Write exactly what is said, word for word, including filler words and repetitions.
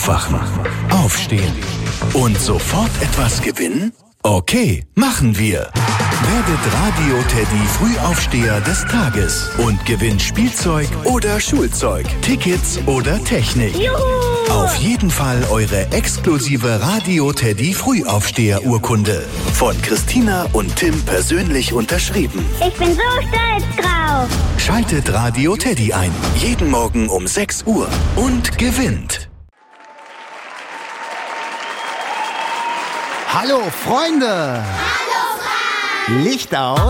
Aufwachen, aufstehen und sofort etwas gewinnen? Okay, machen wir. Werdet Radio Teddy Frühaufsteher des Tages und gewinnt Spielzeug oder Schulzeug, Tickets oder Technik. Juhu! Auf jeden Fall eure exklusive Radio Teddy Frühaufsteher-Urkunde. Von Christina und Tim persönlich unterschrieben. Ich bin so stolz drauf. Schaltet Radio Teddy ein. Jeden Morgen um sechs Uhr und gewinnt. Hallo Freunde! Hallo Frank! Licht aus!